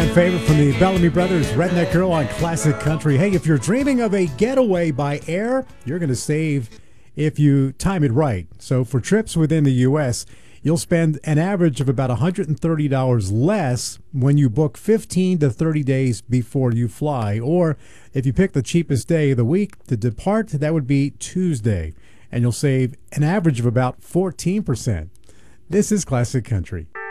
fan favorite from the Bellamy Brothers, Redneck Girl on Classic Country. Hey, if you're dreaming of a getaway by air, you're going to save if you time it right. So for trips within the U.S., you'll spend an average of about $130 less when you book 15 to 30 days before you fly. Or if you pick the cheapest day of the week to depart, that would be Tuesday. And you'll save an average of about 14%. This is Classic Country.